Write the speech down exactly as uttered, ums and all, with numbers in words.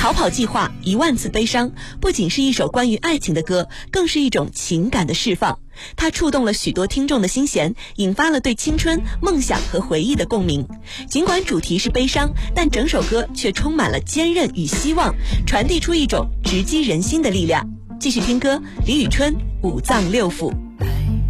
逃跑计划一万次悲伤不仅是一首关于爱情的歌，更是一种情感的释放。它触动了许多听众的心弦，引发了对青春、梦想和回忆的共鸣。尽管主题是悲伤，但整首歌却充满了坚韧与希望，传递出一种直击人心的力量。继续听歌，李宇春《五脏六腑》。